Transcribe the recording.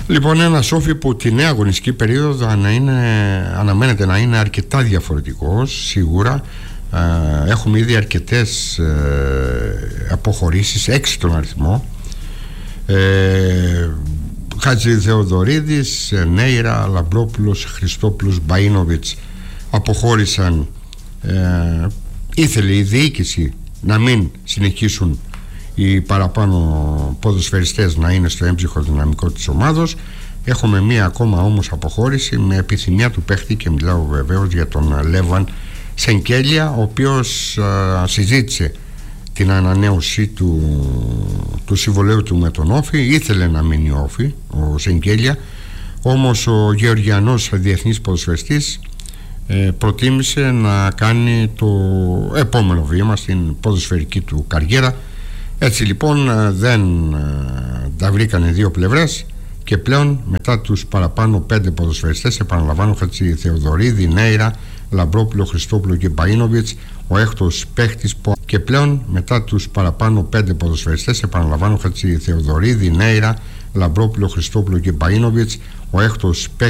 Λοιπόν, ένα Όφι που τη νέα αγωνιστική περίοδο αναμένεται να είναι αρκετά διαφορετικός, σίγουρα. Έχουμε ήδη αρκετές αποχωρήσεις, 6 τον αριθμό. Χατζηθεοδωρίδης, Νέιρα, Λαμπρόπουλος, Χριστόπουλος, Μπαΐνοβιτς αποχώρησαν. Ήθελε η διοίκηση να μην συνεχίσουν οι παραπάνω ποδοσφαιριστές να είναι στο έμψυχο δυναμικό της ομάδος. Έχουμε μία ακόμα όμως αποχώρηση με επιθυμία του παίχτη, και μιλάω βεβαίως για τον Λέβαν Σενκέλια, ο οποίος συζήτησε την ανανέωση του συμβολαίου του με τον Όφι. Ήθελε να μείνει Όφι ο Σενκέλια, όμως ο Γεωργιανός διεθνής ποδοσφαιριστής προτίμησε να κάνει το επόμενο βήμα στην ποδοσφαιρική του καριέρα. Έτσι λοιπόν δεν τα βρήκαν οι δύο πλευρές, και πλέον μετά τους παραπάνω 5 ποδοσφαιριστές, επαναλαμβάνω, Χατζηθεοδωρίδη, Νέιρα, Λαμπρόπουλο, Χριστόπουλο και Μπαΐνοβιτς, ο έκτος παίχτης και πλέον μετά τους παραπάνω 5 ποδοσφαιριστές, επαναλαμβάνω, Χατζηθεοδωρίδη, Νέιρα, Λαμπρόπουλο, Χριστόπουλο και Μπαΐνοβιτς, ο έκτος